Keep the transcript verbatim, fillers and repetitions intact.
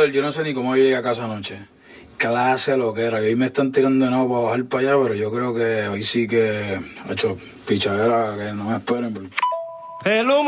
Brother, yo no sé ni cómo yo llegué a casa anoche. Clase lo que era. Y hoy me están tirando de nuevo para bajar para allá, pero yo creo que hoy sí que he hecho pichadera que no me esperen. Porque...